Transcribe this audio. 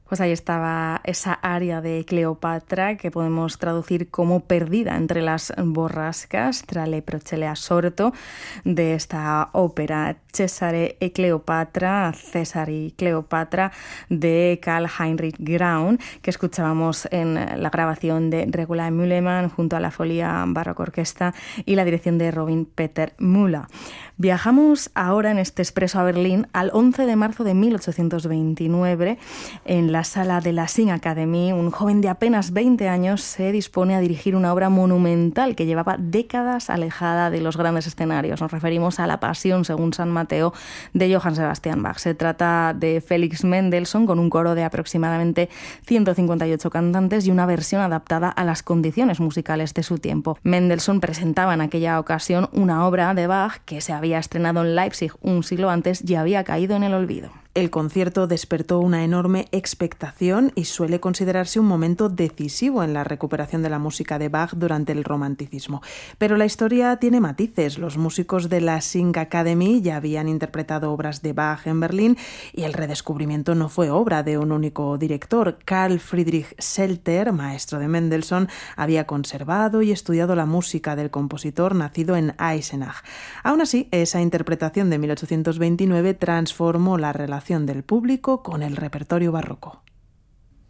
Pues ahí estaba esa aria de Cleopatra que podemos traducir como perdida entre las borrascas, tra le procele assorto, de esta ópera Cesare e Cleopatra, César y Cleopatra, de Karl Heinrich Graun, que escuchábamos en la grabación de Regula Müllemann junto a la Folia Barroca Orquesta y la dirección de Robin Peter Müller. Viajamos ahora en este expreso a Berlín al 11 de marzo de 1829. En la sala de la Singakademie, un joven de apenas 20 años se dispone a dirigir una obra monumental que llevaba décadas alejada de los grandes escenarios. Nos referimos a La Pasión según San Mateo de Johann Sebastian Bach. Se trata de Félix Mendelssohn con un coro de aproximadamente 158 cantantes y una versión adaptada a las condiciones musicales de su tiempo. Mendelssohn presentaba en aquella ocasión una obra de Bach que se había estrenado en Leipzig un siglo antes y había caído en el olvido. El concierto despertó una enorme expectación y suele considerarse un momento decisivo en la recuperación de la música de Bach durante el romanticismo. Pero la historia tiene matices. Los músicos de la Singakademie ya habían interpretado obras de Bach en Berlín y el redescubrimiento no fue obra de un único director. Carl Friedrich Zelter, maestro de Mendelssohn, había conservado y estudiado la música del compositor nacido en Eisenach. Aún así, esa interpretación de 1829 transformó la relación del público con el repertorio barroco.